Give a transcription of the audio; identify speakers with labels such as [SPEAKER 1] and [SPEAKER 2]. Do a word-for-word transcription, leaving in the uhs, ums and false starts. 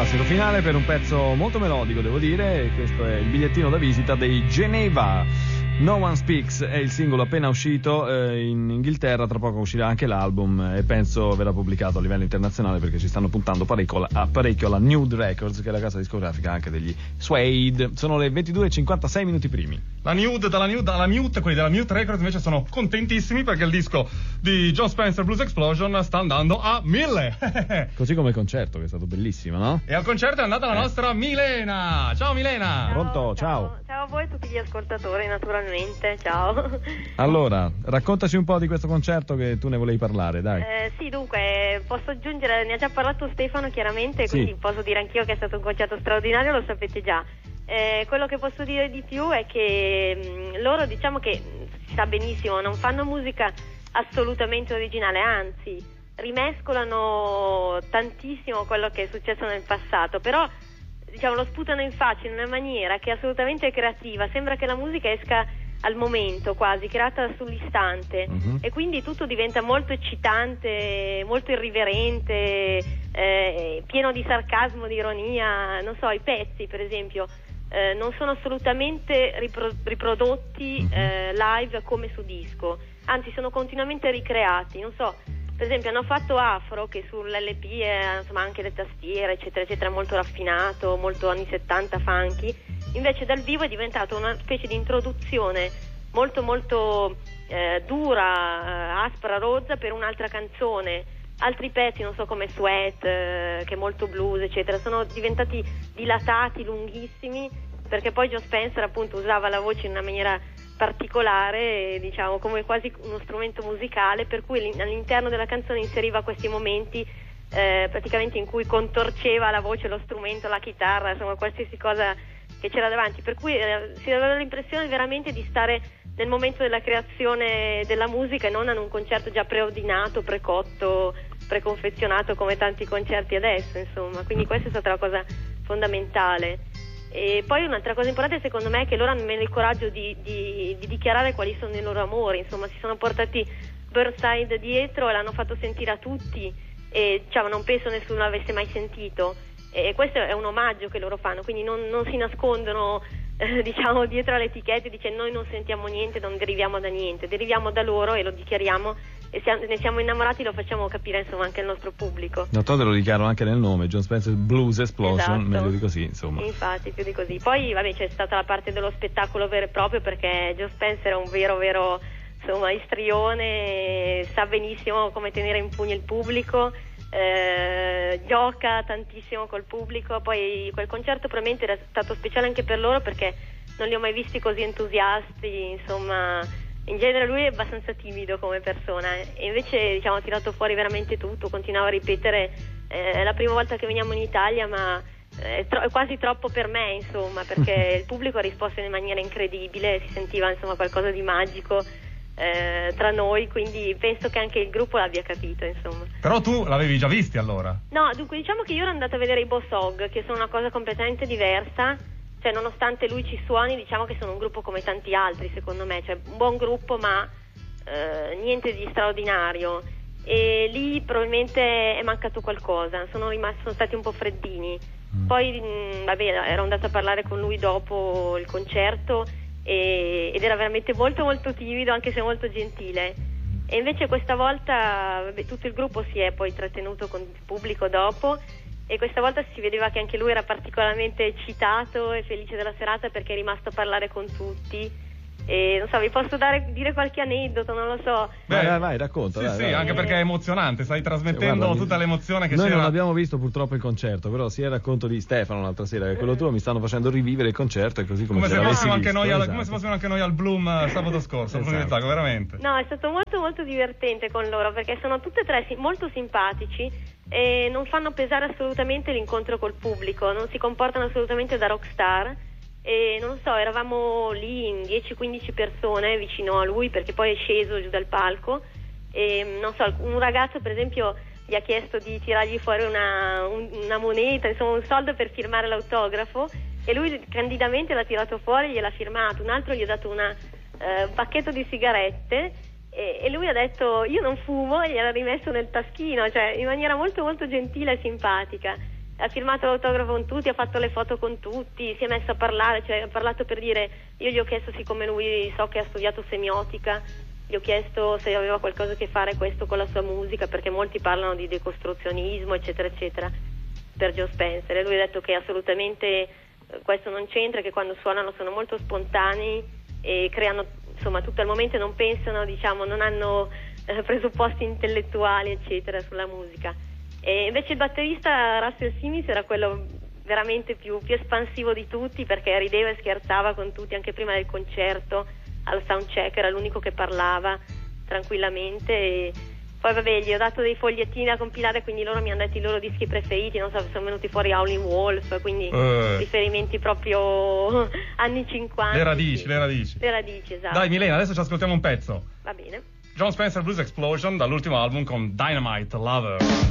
[SPEAKER 1] classico finale per un pezzo molto melodico, devo dire. Questo è il bigliettino da visita dei Geneva. No One Speaks è il singolo appena uscito eh, in Inghilterra, tra poco uscirà anche l'album e penso verrà pubblicato a livello internazionale perché ci stanno puntando parecchio, a, parecchio alla Nude Records, che è la casa discografica anche degli Suede. Sono le ventidue e cinquantasei minuti primi.
[SPEAKER 2] La Nude, dalla Nude, dalla Mute, quelli della Mute Records invece sono contentissimi perché il disco di Jon Spencer Blues Explosion sta andando a mille.
[SPEAKER 1] Così come il concerto, che è stato bellissimo, no?
[SPEAKER 2] E al concerto è andata la
[SPEAKER 1] eh.
[SPEAKER 2] nostra Milena. Ciao Milena.
[SPEAKER 1] Ciao, Pronto, ciao.
[SPEAKER 3] ciao. Ciao a voi e tutti gli ascoltatori, naturalmente. Ciao.
[SPEAKER 1] Allora, raccontaci un po' di questo concerto che tu ne volevi parlare, dai.
[SPEAKER 3] Eh, sì, dunque, posso aggiungere, ne ha già parlato Stefano chiaramente, quindi
[SPEAKER 1] sì.
[SPEAKER 3] posso dire anch'io che è stato un concerto straordinario, lo sapete già. Eh, quello che posso dire di più è che mh, loro, diciamo che si sa benissimo, non fanno musica assolutamente originale, anzi rimescolano tantissimo quello che è successo nel passato, però diciamo lo sputano in faccia in una maniera che è assolutamente creativa, sembra che la musica esca al momento, quasi creata sull'istante, uh-huh. e quindi tutto diventa molto eccitante, molto irriverente, eh, pieno di sarcasmo, di ironia. Non so, i pezzi per esempio eh, non sono assolutamente ripro- riprodotti uh-huh. eh, live come su disco, anzi sono continuamente ricreati. Non so, per esempio hanno fatto Afro, che sull'L P è insomma anche le tastiere eccetera eccetera, molto raffinato, molto anni settanta funky, invece dal vivo è diventato una specie di introduzione molto molto eh, dura, eh, aspra, rozza per un'altra canzone. Altri pezzi, non so, come Sweat, eh, che è molto blues eccetera, sono diventati dilatati, lunghissimi, perché poi Jon Spencer appunto usava la voce in una maniera particolare, diciamo come quasi uno strumento musicale, per cui all'interno della canzone inseriva questi momenti eh, praticamente in cui contorceva la voce, lo strumento, la chitarra, insomma qualsiasi cosa che c'era davanti, per cui eh, si aveva l'impressione veramente di stare nel momento della creazione della musica e non in un concerto già preordinato, precotto, preconfezionato come tanti concerti adesso, insomma. Quindi questa è stata la cosa fondamentale. E poi un'altra cosa importante secondo me è che loro hanno meno il coraggio di, di, di dichiarare quali sono i loro amori, insomma si sono portati Burnside dietro e l'hanno fatto sentire a tutti e diciamo non penso nessuno l'avesse mai sentito, e questo è un omaggio che loro fanno, quindi non, non si nascondono eh, diciamo dietro alle etichette dicendo noi non sentiamo niente, non deriviamo da niente, deriviamo da loro e lo dichiariamo e siamo, ne siamo innamorati, lo facciamo capire insomma anche al nostro pubblico.
[SPEAKER 1] D'altronde lo dichiaro anche nel nome, Jon Spencer Blues Explosion, esatto. Meglio di così insomma.
[SPEAKER 3] Infatti, più di così. Poi vabbè c'è stata la parte dello spettacolo vero e proprio, perché Jon Spencer è un vero vero insomma istrione, sa benissimo come tenere in pugno il pubblico, eh, gioca tantissimo col pubblico. Poi quel concerto probabilmente era stato speciale anche per loro perché non li ho mai visti così entusiasti, insomma. In genere lui è abbastanza timido come persona e invece diciamo ha tirato fuori veramente tutto, continuava a ripetere eh, è la prima volta che veniamo in Italia ma è, tro- è quasi troppo per me insomma, perché il pubblico ha risposto in maniera incredibile, si sentiva insomma qualcosa di magico eh, tra noi, quindi penso che anche il gruppo l'abbia capito insomma.
[SPEAKER 2] Però tu l'avevi già visti allora?
[SPEAKER 3] No, dunque diciamo che io ero andata a vedere i Boss Hog, che sono una cosa completamente diversa. Cioè nonostante lui ci suoni, diciamo che sono un gruppo come tanti altri secondo me, cioè un buon gruppo ma eh, niente di straordinario, e lì probabilmente è mancato qualcosa, sono rimasti, sono stati un po' freddini. Mm. Poi mh, vabbè, ero andata a parlare con lui dopo il concerto e, ed era veramente molto molto timido anche se molto gentile, e invece questa volta vabbè, tutto il gruppo si è poi trattenuto con il pubblico dopo. E questa volta si vedeva che anche lui era particolarmente eccitato e felice della serata perché è rimasto a parlare con tutti. E non so, vi posso dare, dire qualche aneddoto, non lo so.
[SPEAKER 1] Beh, vai, vai, racconta.
[SPEAKER 2] Sì,
[SPEAKER 1] dai,
[SPEAKER 2] sì,
[SPEAKER 1] vai.
[SPEAKER 2] Anche perché è emozionante, stai trasmettendo
[SPEAKER 1] Guarda,
[SPEAKER 2] tutta l'emozione che
[SPEAKER 1] noi
[SPEAKER 2] c'era.
[SPEAKER 1] non abbiamo visto purtroppo il concerto, però sia il racconto di Stefano l'altra sera che quello tuo mi stanno facendo rivivere il concerto, e così come,
[SPEAKER 2] come
[SPEAKER 1] se
[SPEAKER 2] se
[SPEAKER 1] l'avessi
[SPEAKER 2] fossimo anche
[SPEAKER 1] visto,
[SPEAKER 2] noi al,
[SPEAKER 1] esatto.
[SPEAKER 2] come se fossimo anche noi al Bloom sabato scorso, esatto. Veramente.
[SPEAKER 3] No, è stato molto molto divertente con loro perché sono tutte e tre molto simpatici e non fanno pesare assolutamente l'incontro col pubblico, non si comportano assolutamente da rockstar. E non so, eravamo lì in dieci quindici persone vicino a lui perché poi è sceso giù dal palco e non so, un ragazzo per esempio gli ha chiesto di tirargli fuori una, un, una moneta, insomma un soldo per firmare l'autografo, e lui candidamente l'ha tirato fuori e gliel'ha firmato. Un altro gli ha dato una, uh, un pacchetto di sigarette e, e lui ha detto io non fumo, e gliel'ha rimesso nel taschino, cioè in maniera molto molto gentile e simpatica. ha firmato l'autografo con tutti, ha fatto le foto con tutti, si è messo a parlare, cioè ha parlato per dire, io gli ho chiesto, siccome lui so che ha studiato semiotica, gli ho chiesto se aveva qualcosa a che fare questo con la sua musica, perché molti parlano di decostruzionismo, eccetera, eccetera, per Joe Spencer, e lui ha detto che assolutamente questo non c'entra, che quando suonano sono molto spontanei e creano, insomma, tutto al momento, non pensano, diciamo, non hanno eh, presupposti intellettuali, eccetera, sulla musica. E invece il batterista Russell Simmons era quello veramente più, più espansivo di tutti, perché rideva e scherzava con tutti anche prima del concerto, al soundcheck era l'unico che parlava tranquillamente. E poi vabbè, gli ho dato dei fogliettini da compilare, quindi loro mi hanno detto i loro dischi preferiti, non so, sono venuti fuori Howlin' Wolf, quindi
[SPEAKER 2] eh.
[SPEAKER 3] riferimenti proprio anni cinquanta.
[SPEAKER 2] Le radici,
[SPEAKER 3] sì.
[SPEAKER 2] le radici.
[SPEAKER 3] Le radici, esatto.
[SPEAKER 2] Dai Milena, adesso ci ascoltiamo un pezzo.
[SPEAKER 3] Va bene.
[SPEAKER 2] Jon Spencer Blues Explosion dall'ultimo album con Dynamite Lover.